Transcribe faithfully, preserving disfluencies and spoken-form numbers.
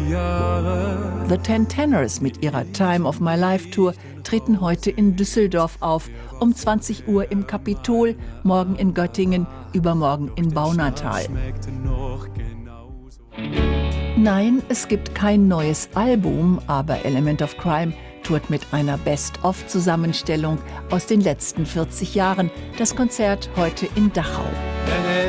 Jahre. The Ten Tenors mit ihrer Time of My Life Tour treten heute in Düsseldorf auf, um zwanzig Uhr im Kapitol, morgen in Göttingen, übermorgen in Baunatal. Nein, es gibt kein neues Album, aber Element of Crime tourt mit einer Best-of-Zusammenstellung aus den letzten vierzig Jahren. Das Konzert heute in Dachau.